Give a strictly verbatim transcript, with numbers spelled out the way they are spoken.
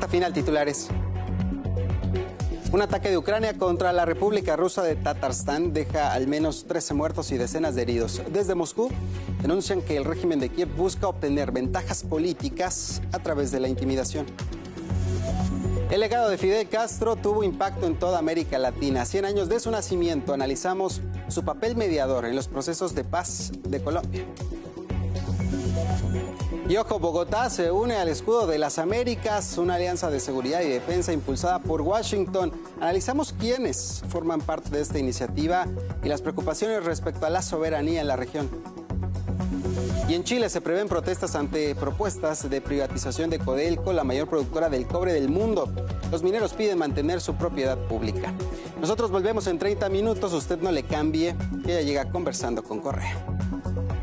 final, titulares. Un ataque de Ucrania contra la República Rusa de Tatarstán deja al menos trece muertos y decenas de heridos. Desde Moscú denuncian que el régimen de Kiev busca obtener ventajas políticas a través de la intimidación. El legado de Fidel Castro tuvo impacto en toda América Latina. Cien años de su nacimiento, analizamos su papel mediador en los procesos de paz de Colombia. Y ojo, Bogotá se une al escudo de las Américas, una alianza de seguridad y defensa impulsada por Washington. Analizamos quiénes forman parte de esta iniciativa y las preocupaciones respecto a la soberanía en la región. Y en Chile se prevén protestas ante propuestas de privatización de Codelco, la mayor productora del cobre del mundo. Los mineros piden mantener su propiedad pública. Nosotros volvemos en treinta minutos, usted no le cambie, que ya llega Conversando con Correa.